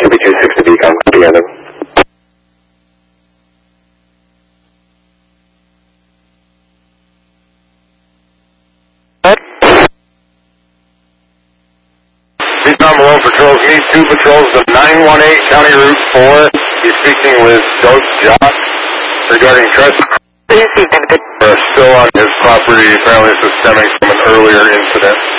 2B260 Beacon, together. Beacon Malone patrols, me 2 patrols of 918 County Route 4. He's speaking with Doug Jock regarding trespass. We're still on his property. Apparently this is stemming from an earlier incident.